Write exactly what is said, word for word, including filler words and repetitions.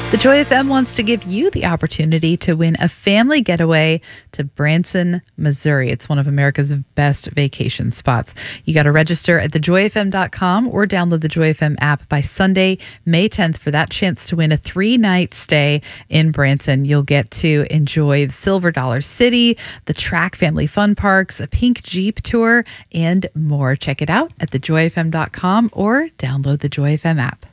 The Joy F M wants to give you the opportunity to win a family getaway to Branson, Missouri. It's one of America's best vacation spots. You got to register at the joy f m dot com or download the Joy F M app by Sunday, May tenth for that chance to win a three-night stay in Branson. You'll get to enjoy the Silver Dollar City, the Track Family Fun Parks, a pink Jeep tour, and more. Check it out at the joy f m dot com or download the Joy F M app.